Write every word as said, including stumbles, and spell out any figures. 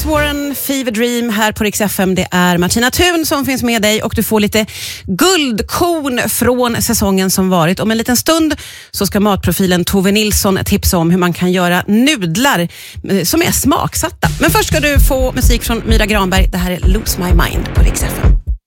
Niles Warren, Fever Dream här på Rix F M. Det är Martina Thun som finns med dig och du får lite guldkorn från säsongen som varit. Om en liten stund så ska matprofilen Tove Nilsson tipsa om hur man kan göra nudlar som är smaksatta. Men först ska du få musik från Myra Granberg. Det här är Lose My Mind på Rix F M.